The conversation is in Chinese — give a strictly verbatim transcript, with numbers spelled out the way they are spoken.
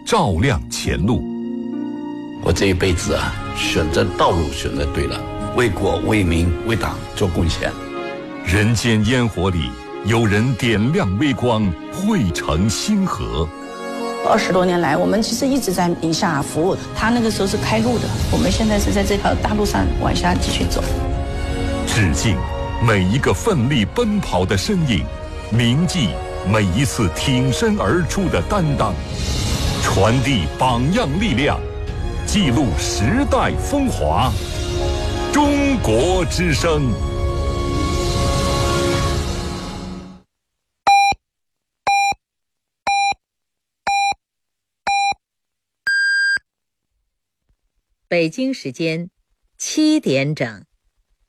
照亮前路。 我这一辈子啊，选择道路选择对了，为国为民为党做贡献。 人间烟火里，有人点亮微光，汇成星河。 二十多年来，我们其实一直在宁夏服务。他那个时候是开路的，我们现在是在这条大路上往下继续走。 致敬每一个奋力奔跑的身影，铭记每一次挺身而出的担当，传递榜样力量，记录时代风华。中国之声。 北京时间七点整。